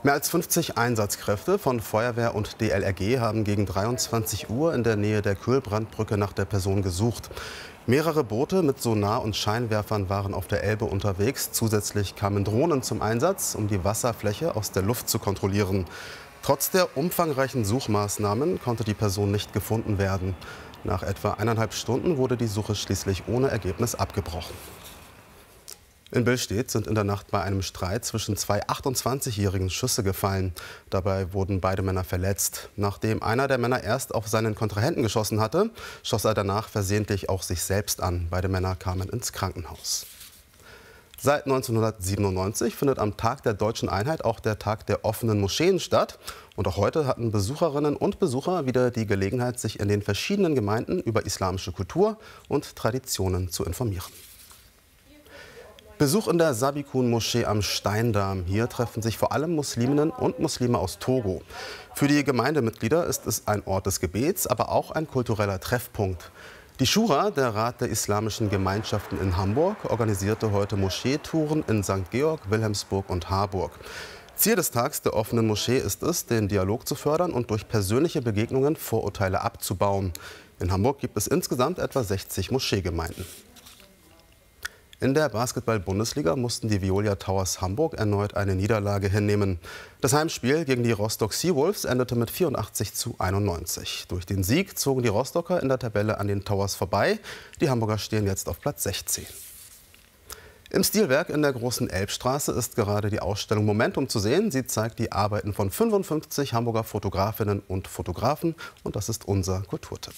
Mehr als 50 Einsatzkräfte von Feuerwehr und DLRG haben gegen 23 Uhr in der Nähe der Kühlbrandbrücke nach der Person gesucht. Mehrere Boote mit Sonar- und Scheinwerfern waren auf der Elbe unterwegs. Zusätzlich kamen Drohnen zum Einsatz, um die Wasserfläche aus der Luft zu kontrollieren. Trotz der umfangreichen Suchmaßnahmen konnte die Person nicht gefunden werden. Nach etwa 1,5 Stunden wurde die Suche schließlich ohne Ergebnis abgebrochen. In Billstedt sind in der Nacht bei einem Streit zwischen zwei 28-Jährigen Schüsse gefallen. Dabei wurden beide Männer verletzt. Nachdem einer der Männer erst auf seinen Kontrahenten geschossen hatte, schoss er danach versehentlich auch sich selbst an. Beide Männer kamen ins Krankenhaus. Seit 1997 findet am Tag der Deutschen Einheit auch der Tag der offenen Moscheen statt. Und auch heute hatten Besucherinnen und Besucher wieder die Gelegenheit, sich in den verschiedenen Gemeinden über islamische Kultur und Traditionen zu informieren. Besuch in der Sabikun-Moschee am Steindamm. Hier treffen sich vor allem Musliminnen und Muslime aus Togo. Für die Gemeindemitglieder ist es ein Ort des Gebets, aber auch ein kultureller Treffpunkt. Die Schura, der Rat der islamischen Gemeinschaften in Hamburg, organisierte heute Moscheetouren in St. Georg, Wilhelmsburg und Harburg. Ziel des Tags der offenen Moschee ist es, den Dialog zu fördern und durch persönliche Begegnungen Vorurteile abzubauen. In Hamburg gibt es insgesamt etwa 60 Moscheegemeinden. In der Basketball-Bundesliga mussten die Veolia Towers Hamburg erneut eine Niederlage hinnehmen. Das Heimspiel gegen die Rostock Seawolves endete mit 84:91. Durch den Sieg zogen die Rostocker in der Tabelle an den Towers vorbei. Die Hamburger stehen jetzt auf Platz 16. Im Stilwerk in der Großen Elbstraße ist gerade die Ausstellung Momentum zu sehen. Sie zeigt die Arbeiten von 55 Hamburger Fotografinnen und Fotografen. Und das ist unser Kulturtipp.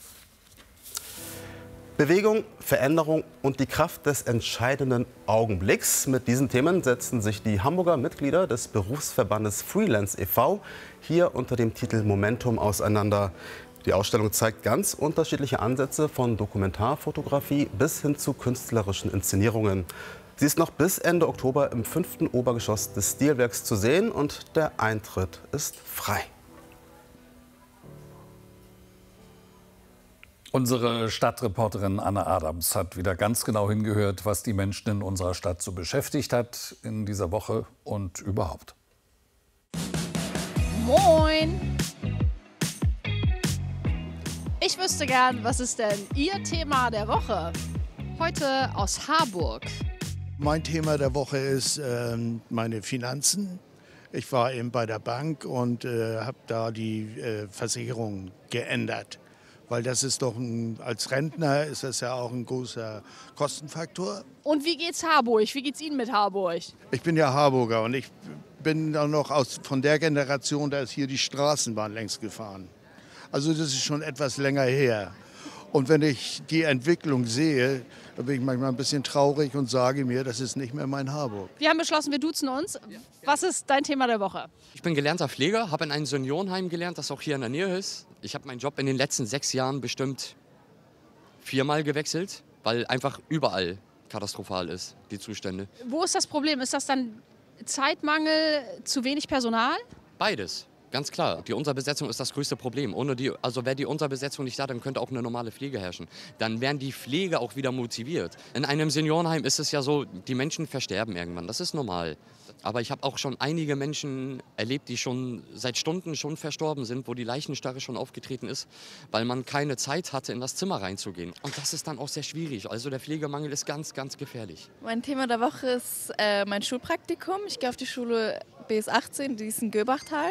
Bewegung, Veränderung und die Kraft des entscheidenden Augenblicks. Mit diesen Themen setzen sich die Hamburger Mitglieder des Berufsverbandes Freelance e.V. hier unter dem Titel Momentum auseinander. Die Ausstellung zeigt ganz unterschiedliche Ansätze von Dokumentarfotografie bis hin zu künstlerischen Inszenierungen. Sie ist noch bis Ende Oktober im 5. Obergeschoss des Stilwerks zu sehen und der Eintritt ist frei. Unsere Stadtreporterin Anne Adams hat wieder ganz genau hingehört, was die Menschen in unserer Stadt so beschäftigt hat in dieser Woche und überhaupt. Moin! Ich wüsste gern, was ist denn Ihr Thema der Woche? Heute aus Harburg. Mein Thema der Woche ist meine Finanzen. Ich war eben bei der Bank und habe da die Versicherung geändert. Weil das ist doch, als Rentner ist das ja auch ein großer Kostenfaktor. Und wie geht's Harburg? Wie geht's Ihnen mit Harburg? Ich bin ja Harburger und ich bin dann noch von der Generation, da ist hier die Straßenbahn längst gefahren. Also das ist schon etwas länger her. Und wenn ich die Entwicklung sehe, dann bin ich manchmal ein bisschen traurig und sage mir, das ist nicht mehr mein Harburg. Wir haben beschlossen, wir duzen uns. Was ist dein Thema der Woche? Ich bin gelernter Pfleger, habe in einem Seniorenheim gelernt, das auch hier in der Nähe ist. Ich habe meinen Job in den letzten 6 Jahren bestimmt 4-mal gewechselt, weil einfach überall katastrophal ist, die Zustände. Wo ist das Problem? Ist das dann Zeitmangel, zu wenig Personal? Beides. Ganz klar, die Unterbesetzung ist das größte Problem. Wäre die Unterbesetzung nicht da, dann könnte auch eine normale Pflege herrschen. Dann wären die Pfleger auch wieder motiviert. In einem Seniorenheim ist es ja so, die Menschen versterben irgendwann, das ist normal. Aber ich habe auch schon einige Menschen erlebt, die schon seit Stunden schon verstorben sind, wo die Leichenstarre schon aufgetreten ist, weil man keine Zeit hatte, in das Zimmer reinzugehen. Und das ist dann auch sehr schwierig. Also der Pflegemangel ist ganz, ganz gefährlich. Mein Thema der Woche ist mein Schulpraktikum. Ich gehe auf die Schule BS 18, die ist in Göbachtal.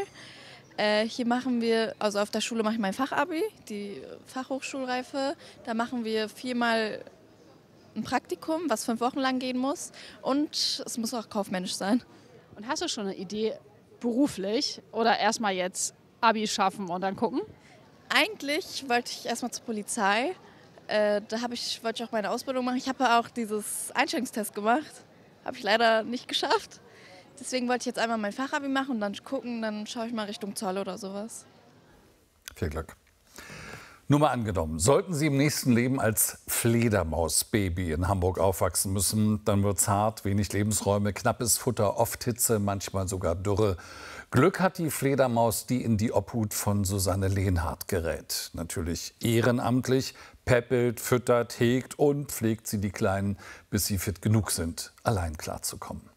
Hier machen wir, also auf der Schule mache ich mein Fachabi, die Fachhochschulreife. Da machen wir 4-mal ein Praktikum, was 5 Wochen lang gehen muss. Und es muss auch kaufmännisch sein. Und hast du schon eine Idee beruflich oder erstmal jetzt Abi schaffen und dann gucken? Eigentlich wollte ich erstmal zur Polizei. Wollte ich auch meine Ausbildung machen. Ich habe auch dieses Einstellungstest gemacht. Habe ich leider nicht geschafft. Deswegen wollte ich jetzt einmal mein Fachabi machen und dann gucken, dann schaue ich mal Richtung Zoll oder sowas. Viel Glück. Nur mal angenommen, sollten Sie im nächsten Leben als Fledermausbaby in Hamburg aufwachsen müssen, dann wird's hart, wenig Lebensräume, knappes Futter, oft Hitze, manchmal sogar Dürre. Glück hat die Fledermaus, die in die Obhut von Susanne Lehnhardt gerät. Natürlich ehrenamtlich, päppelt, füttert, hegt und pflegt sie die Kleinen, bis sie fit genug sind, allein klarzukommen.